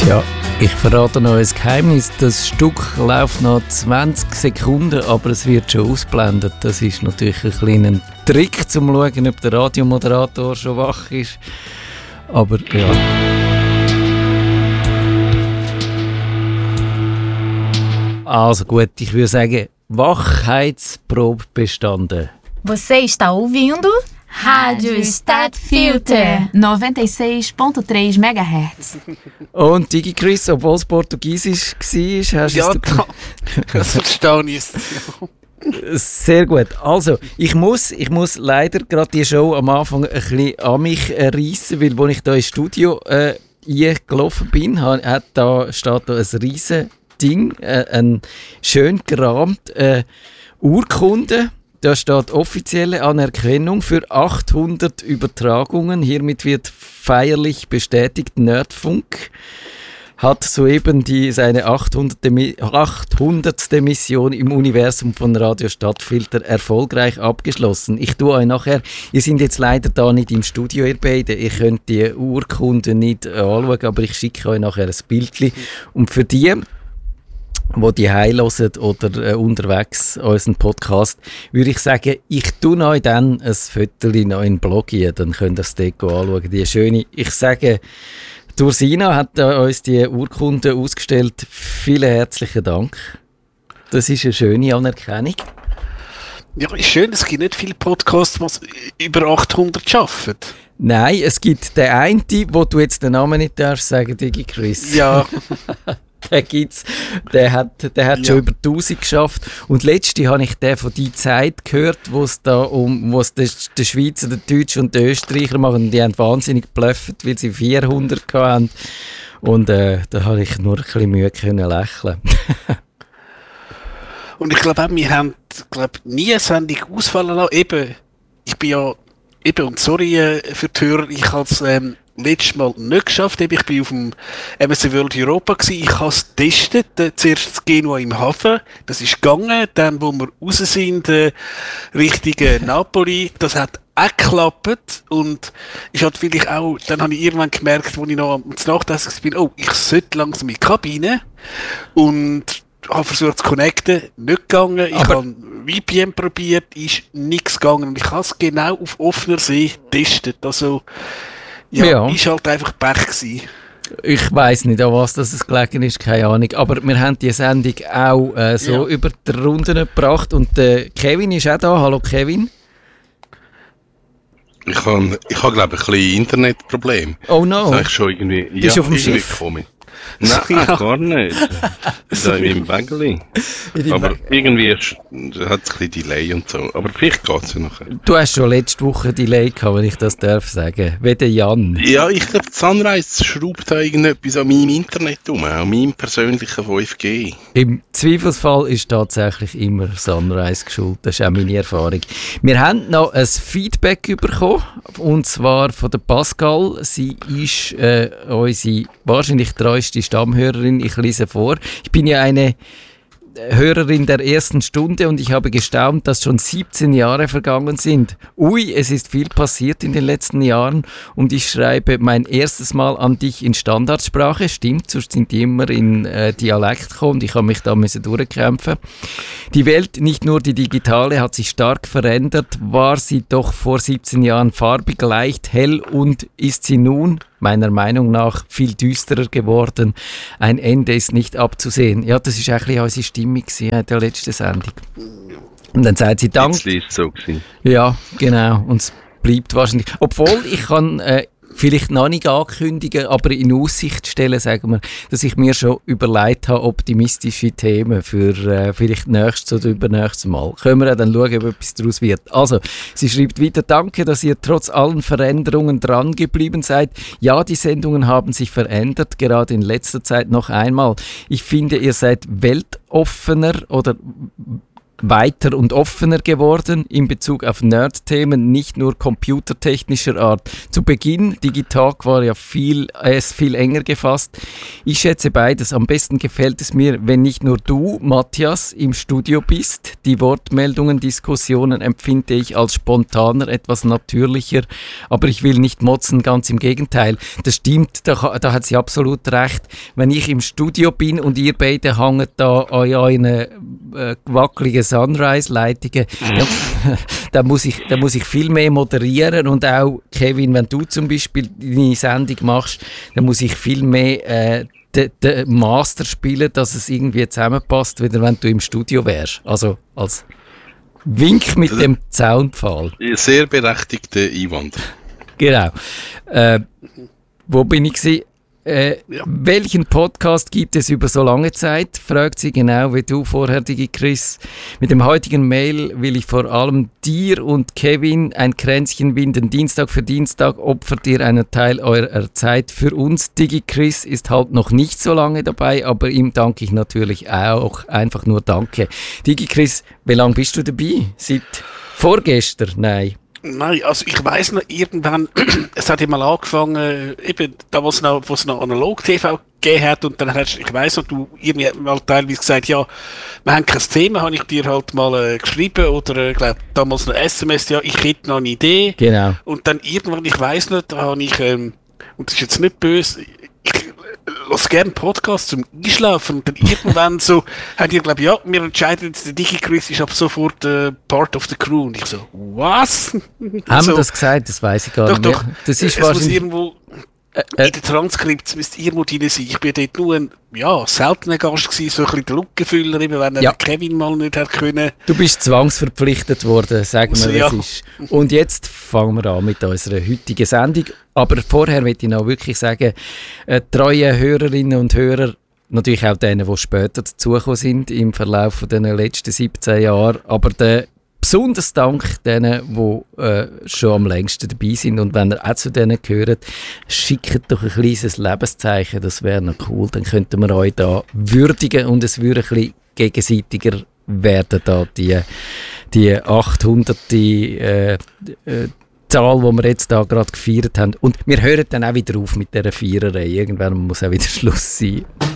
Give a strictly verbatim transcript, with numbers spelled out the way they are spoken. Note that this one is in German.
Tja, ich verrate noch ein Geheimnis. Das Stück läuft noch zwanzig Sekunden, aber es wird schon ausblendet. Das ist natürlich ein kleiner Trick, um zu schauen, ob der Radiomoderator schon wach ist. Aber ja. Also gut, ich würde sagen, Wachheitsprobe bestanden. Você está ouvindo Rádio Stadtfilter noventa e seis ponto três Megahertz. Und DigiChris, obwohl es Portugiesisch war, hast du ja, es... Da, das verstehe ich. Sehr gut. Also, ich muss, ich muss leider gerade die Show am Anfang ein bisschen an mich reissen, weil als ich hier ins Studio äh, eingelaufen bin, hat da, steht da ein riesen Ding, äh, ein schön gerahmt äh, Urkunde. Da steht offizielle Anerkennung für achthundert Übertragungen. Hiermit wird feierlich bestätigt, Nerdfunk hat soeben die, seine achthundertste Mission im Universum von Radio Stadtfilter erfolgreich abgeschlossen. Ich tue euch nachher, ihr seid jetzt leider da nicht im Studio, ihr beide, ihr könnt die Urkunde nicht anschauen, aber ich schicke euch nachher ein Bildchen. Und für die, wo die heimhören oder äh, unterwegs unseren Podcast, würde ich sagen, ich tue euch dann ein Foto noch in den Blog hier, dann könnt ihr es dort anschauen. Die schöne, ich sage, Dursina hat äh, uns die Urkunde ausgestellt. Vielen herzlichen Dank. Das ist eine schöne Anerkennung. Ja, ist schön, es gibt nicht viele Podcasts, die über achthundert arbeiten. Nein, es gibt den einen, wo du jetzt den Namen nicht darfst sagen, DigiChris. Ja. Den gibt's. Der hat, der hat ja. schon über tausend geschafft. Und letzte habe ich den von «Die Zeit» gehört, wo es da um, wo es der, der Schweizer, der Deutsche und der Österreicher machen. Und die haben wahnsinnig geblufft, weil sie vierhundert hatten. Und äh, da habe ich nur ein bisschen Mühe können lächeln. Und ich glaube auch, wir haben glaub, nie eine Sendung ausfallen lassen. Eben, ich bin ja, eben, und sorry äh, für die Hörer, ich habe es ähm, letztes Mal nicht geschafft. Ich war auf dem M S C World Europa gewesen. Ich habe es getestet. Äh, zuerst das Genua im Hafen. Das ist gegangen. Dann, wo wir raus sind, äh, Richtung äh, Napoli. Das hat auch geklappt. Und ich hatte vielleicht auch, dann habe ich irgendwann gemerkt, als ich noch am Nachtessen bin, oh, ich sollte langsam in die Kabine. Und habe versucht zu connecten. Nicht gegangen. Ich habe V P N probiert. Ist nichts gegangen. Und ich habe es genau auf offener See getestet. Also, Ja, ja, ist halt einfach Pech gewesen. Ich weiss nicht, an was das gelegen ist, keine Ahnung. Aber wir haben die Sendung auch äh, so ja. über die Runden gebracht. Und äh, Kevin ist auch da. Hallo Kevin. Ich habe, ich habe glaube ich, ein bisschen Internetproblem. Oh no. Das ich schon irgendwie, Bist ja, du auf dem irgendwie Schiff? Gekommen. Nein, ja. gar nicht. Da in meinem Wägeli. Aber Wäg- irgendwie hat es ein bisschen Delay und so. Aber vielleicht geht es ja nachher. Du hast schon letzte Woche Delay gehabt, wenn ich das darf sagen. Wie der Jan. Ja, ich glaube, Sunrise schraubt da irgendetwas an meinem Internet um, an meinem persönlichen fünf G. Im Zweifelsfall ist tatsächlich immer Sunrise geschuld. Das ist auch meine Erfahrung. Wir haben noch ein Feedback bekommen, und zwar von der Pascal. Sie ist äh, unsere wahrscheinlich treueste Stammhörerin. Ich lese vor. Ich bin ja eine Hörerin der ersten Stunde und ich habe gestaunt, dass schon siebzehn Jahre vergangen sind. Ui, es ist viel passiert in den letzten Jahren und ich schreibe mein erstes Mal an dich in Standardsprache. Stimmt, sonst sind die immer in äh, Dialekt gekommen und ich habe mich da müssen durchkämpfen. Die Welt, nicht nur die digitale, hat sich stark verändert. War sie doch vor siebzehn Jahren farbig, leicht, hell und ist sie nun meiner Meinung nach viel düsterer geworden. Ein Ende ist nicht abzusehen. Ja, das war eigentlich unsere Stimmung in der letzten Sendung. Und dann sagt sie Dank. Jetzt ist es so gewesen. Ja, genau. Und es bleibt wahrscheinlich. Obwohl, ich kann äh, vielleicht noch nicht ankündigen, aber in Aussicht stellen, sagen wir, dass ich mir schon überlegt habe, optimistische Themen für äh, vielleicht nächstes oder übernächstes Mal. Können wir dann schauen, ob etwas daraus wird. Also, sie schreibt wieder, danke, dass ihr trotz allen Veränderungen dran geblieben seid. Ja, die Sendungen haben sich verändert, gerade in letzter Zeit noch einmal. Ich finde, ihr seid weltoffener oder weiter und offener geworden in Bezug auf Nerd-Themen, nicht nur computertechnischer Art. Zu Beginn, Digitalk war ja viel, äh, viel enger gefasst. Ich schätze beides. Am besten gefällt es mir, wenn nicht nur du, Matthias, im Studio bist. Die Wortmeldungen, Diskussionen empfinde ich als spontaner, etwas natürlicher. Aber ich will nicht motzen, ganz im Gegenteil. Das stimmt, da, da hat sie absolut recht. Wenn ich im Studio bin und ihr beide hangt da an euren äh, wackeligen Sunrise-Leitungen, dann, dann, muss ich, dann muss ich viel mehr moderieren und auch, Kevin, wenn du zum Beispiel deine Sendung machst, dann muss ich viel mehr äh, den de Master spielen, dass es irgendwie zusammenpasst, wieder wenn du im Studio wärst. Also als Wink mit dem Zaunpfahl. Sehr berechtigter Einwand. Genau. Äh, wo bin ich gewesen? Äh, ja. Welchen Podcast gibt es über so lange Zeit? Fragt sie genau wie du vorher, DigiChris. Mit dem heutigen Mail will ich vor allem dir und Kevin ein Kränzchen winden. Dienstag für Dienstag opfert ihr einen Teil eurer Zeit für uns. DigiChris ist halt noch nicht so lange dabei, aber ihm danke ich natürlich auch. Einfach nur Danke. DigiChris, wie lange bist du dabei? Seit vorgestern? Nein. Nein, also ich weiss noch, irgendwann, es hat ja mal angefangen, eben, da wo es noch, wo es noch Analog-T V gegeben hat, und dann hast du, ich weiss noch, du irgendwie mal teilweise gesagt, ja, wir haben kein Thema, habe ich dir halt mal äh, geschrieben, oder, äh, glaub, damals noch S M S, ja, ich hätte noch eine Idee. Genau. Und dann irgendwann, ich weiss nicht, da habe ich, ähm, und das ist jetzt nicht böse, ich lasse gerne Podcasts zum Einschlafen, und dann irgendwann so, hat ihr glaube ja, wir entscheiden jetzt, der DigiChris ist ab sofort äh, Part of the Crew, und ich so, was? Haben so, wir das gesagt? Das weiss ich gar doch, nicht doch, mehr. Das ist es muss wahrscheinlich... irgendwo, Äh, äh, in den Transkripts müsste irgendwo drin sein. Ich bin dort nur ein, ja, seltener Gast gewesen, so ein bisschen der Lückenfüller, eben, wenn er ja. Kevin mal nicht hat können. Du bist zwangsverpflichtet worden, sagen wir, ja. was ist. Und jetzt fangen wir an mit unserer heutigen Sendung. Aber vorher möchte ich noch wirklich sagen, äh, treue Hörerinnen und Hörer, natürlich auch denen, die später dazugekommen sind im Verlauf der letzten siebzehn Jahre, aber der besonders Dank denen, die äh, schon am längsten dabei sind. Und wenn ihr auch zu denen gehört, schickt doch ein kleines Lebenszeichen, das wäre noch cool. Dann könnten wir euch da würdigen und es würde ein bisschen gegenseitiger werden, da die, die achthundert äh, äh, Zahl, die wir jetzt da gerade gefeiert haben. Und wir hören dann auch wieder auf mit dieser Viererei. Irgendwann muss auch wieder Schluss sein.